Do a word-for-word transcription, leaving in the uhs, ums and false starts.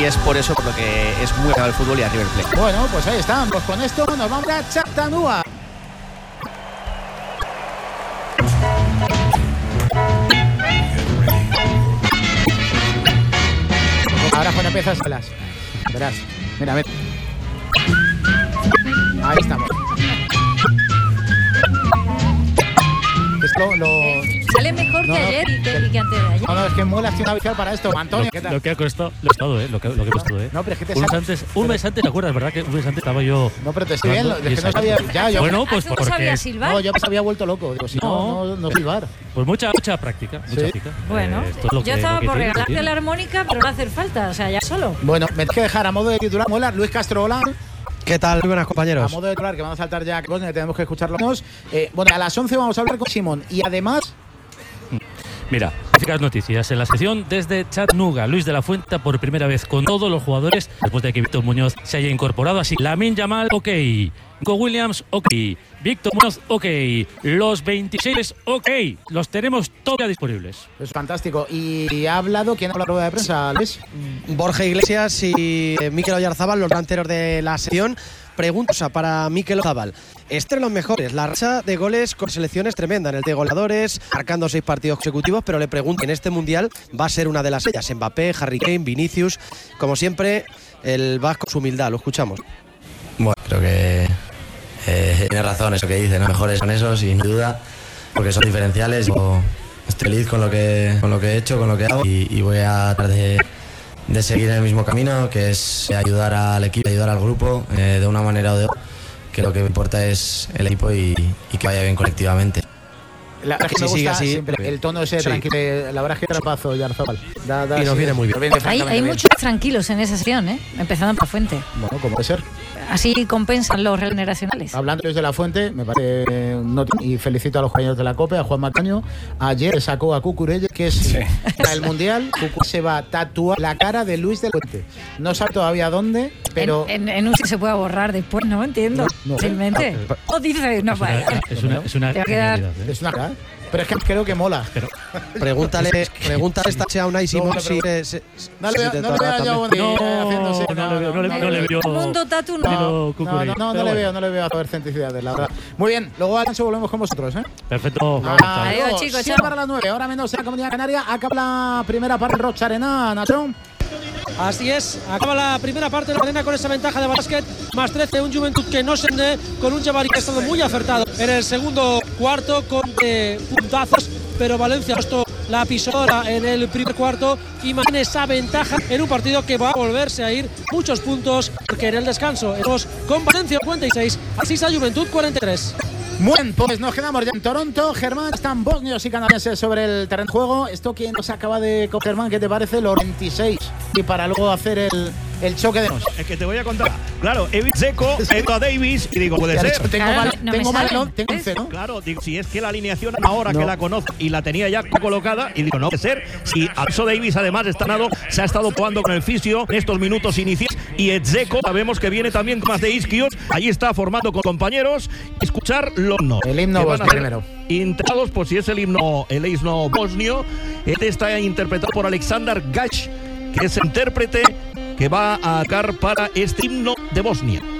es por eso por lo que es muy pegado al fútbol y a River Plate. Bueno, pues ahí están. Pues con esto nos vamos a Chattanooga. Ahora cuando empiezas verás. Verás. Mira, mira. Ahí estamos. Esto lo... Sale mejor no, que no, ayer y que, y que antes de ayer. No, no, es que Muela tiene una visión para esto. Antonio, lo, ¿qué tal? Lo que ha costado, lo he estado, ¿eh? Lo que, lo que he costado, ¿eh? No, pero es que te un, mes sal... antes, un pero... mes antes, ¿te acuerdas, verdad? Que un mes antes estaba yo. No, pero te estoy bien. Es que no sabía. Ya, yo... Bueno, pues ¿Tú porque. no sabías silbar? No, yo me había vuelto loco. Digo, si no, no, no, no silbar. Pues mucha, mucha práctica. Mucha Sí. práctica. Bueno, eh, esto es lo yo que, estaba lo que por tiene, regalarte tiene. la armónica, pero no hace falta, o sea, ya solo. Bueno, me tengo que dejar a modo de titular. Muela, Luis Castro Olán. ¿Qué tal? Muy buenas, A compañeros. modo de titular, que vamos a saltar ya, que tenemos que escucharlo. Eh, bueno, a las once vamos a hablar con Simón. Y además. Mira, magníficas noticias. En la sección desde Chattanooga, Luis de la Fuente por primera vez con todos los jugadores después de que Víctor Muñoz se haya incorporado. Así, Lamine Yamal, ok. Nico Williams, ok. Víctor Muñoz, ok. Los veintiséis, ok. Los tenemos todos disponibles. Es fantástico. Y ha hablado, ¿quién ha hablado en la rueda de prensa, Luis? Borja Iglesias y eh, Mikel Oyarzábal, los delanteros de la sección. Pregunta para Mikel Oyarzábal. Este de los mejores. La racha de goles con selección es tremenda. En el de goleadores, marcando seis partidos consecutivos. Pero le pregunto, en este mundial va a ser una de las ellas. Mbappé, Harry Kane, Vinicius. Como siempre, el vasco, su humildad. Lo escuchamos. Bueno, creo que eh, tiene razón eso que dice, ¿no? Mejores son esos, sin duda, porque son diferenciales. Yo estoy feliz con lo que, con lo que he hecho, con lo que hago y, y voy a tratar de, de seguir en el mismo camino, que es ayudar al equipo, ayudar al grupo eh, de una manera o de otra. Que lo que me importa es el equipo y, y que vaya bien colectivamente. La verdad es que me Sí, gusta sigue así. siempre el tono ese Sí. tranquilo. La verdad es que trapazo, Oyarzábal. Da, da, Y nos sí, viene muy bien. nos viene Hay, francamente hay bien. muchos tranquilos en esa sección, ¿eh? Empezando por Fuente. Bueno, como puede ser. Así compensan los generacionales. Hablando de Luis de la Fuente, me parece un notín y felicito a los compañeros de la COPE, a Juan Macaño. Ayer sacó a Cucurella, que es sí. para el Mundial. Cucu se va a tatuar la cara de Luis de la Fuente. No sabe todavía dónde, pero... En, en, en un se puede borrar después, no entiendo. No, no. Fácilmente. O dice, no, Es una, vaya. es una, es una Te va a quedar- genialidad, ¿eh? Es una cara. Pero es que creo que mola. Pero, Pregúntale, pregúntale esta a Unai Simón No, si pero- se- se- No si le te veo, no le toca veo yo también. Bondi, No, eh, haciéndose. no le veo, no le- no le veo. Mundo tatu, no. Pero No, Cucurella. no, no, no Pero le bueno. veo, no le veo a ver centricidades, la verdad. Muy bien, luego al volvemos con vosotros, ¿eh? Perfecto. Ah, Adiós, luego, chicos, siete chao. para las nueve, ahora menos en la Comunidad Canaria, acaba la primera parte en Rocha Arena, Nacho. Así es, acaba la primera parte de la arena con esa ventaja de básquet, más trece, un Juventud que no se hunde, con un Jabari que ha estado muy acertado en el segundo cuarto con eh, puntazos, pero Valencia ha puesto la pisora en el primer cuarto y mantiene esa ventaja en un partido que va a volverse a ir muchos puntos, porque en el descanso estamos con Valencia cuarenta y seis, así está Juventud cuarenta y tres. Muy bien, pues nos quedamos ya en Toronto. Germán, están bosnios y canadienses sobre el terreno de juego. Esto que nos acaba de con Germán, ¿qué te parece? Los veintiséis. Y para luego hacer el, el choque de nos. Es que te voy a contar. Claro, he visto Seco, he visto a Davis y digo, puede Ya, de ser. hecho, tengo Claro, mal, no- no me tengo mal, salen, no, tengo un ¿ves? cero. Claro, digo, si es que la alineación ahora No. que la conozco y la tenía ya colocada, y digo, no puede ser. Si Alonso Davis además está nado, se ha estado probando con el fisio en estos minutos iniciales. Y Edzeko, sabemos que viene también con más de isquios. Allí está formando con compañeros. Escuchar los no. El himno que van a bosnio ser primero. Integrados, pues si es el himno, el himno bosnio. Este está interpretado por Aleksandar Gash, que es intérprete que va a sacar para este himno de Bosnia.